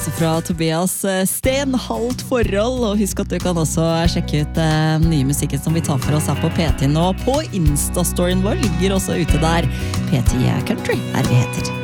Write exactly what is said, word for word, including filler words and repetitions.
Fra Tobias Stenhalvt forhold, og husk at du kan også sjekke ut eh, nye musikken som vi tar for oss her på P T nå. På Insta-storyen vår ligger også ute der. P T Country er vi heter.